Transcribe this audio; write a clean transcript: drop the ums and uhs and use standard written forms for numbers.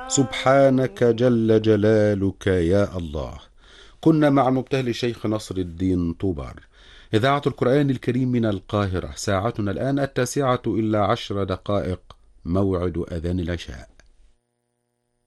سبحانك جل جلالك يا الله. كنا مع المبتهل الشيخ نصر الدين طوبار. إذاعة القرآن الكريم من القاهرة، ساعتنا الآن 9:10 موعد أذان العشاء.